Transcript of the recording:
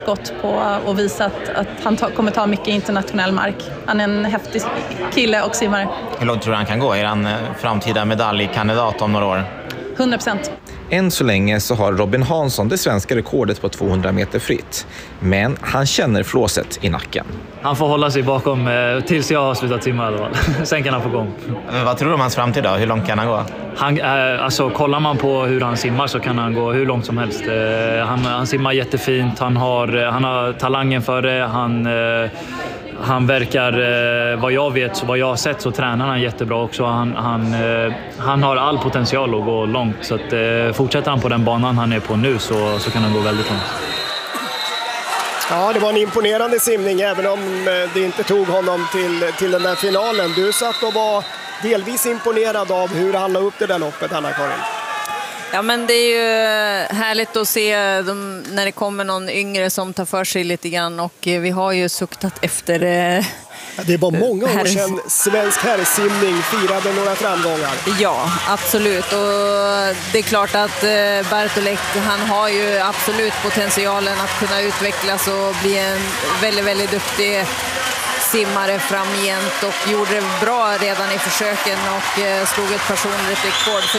gått på och visat att han kommer ta mycket internationell mark. Han är en häftig kille och simmare. Hur långt tror du han kan gå? Är han framtida medaljkandidat om några år? 100%. Än så länge så har Robin Hansson det svenska rekordet på 200 meter fritt. Men han känner flåset i nacken. Han får hålla sig bakom tills jag har slutat simma i alla fall. Sen kan han få gång. Vad tror du om hans framtid då? Hur långt kan han gå? Alltså, kollar man på hur han simmar så kan han gå hur långt som helst. Han simmar jättefint. Han har talangen för det. Han verkar, vad jag vet, vad jag har sett, så tränar han jättebra också. Han har all potential att gå långt. Så att, fortsätter han på den banan han är på nu så kan han gå väldigt långt. Ja, det var en imponerande simning även om det inte tog honom till den där finalen. Du satt och var delvis imponerad av hur han la upp det där loppet, Anna-Karin. Ja, men det är ju härligt att se när det kommer någon yngre som tar för sig lite grann, och vi har ju suktat efter... Det var många år sedan svensk herrsimning firade några framgångar. Ja, absolut. Och det är klart att Bartolek, han har ju absolut potentialen att kunna utvecklas och bli en väldigt, väldigt duktig simmare framgent, och gjorde det bra redan i försöken och slog ett personligt rekord.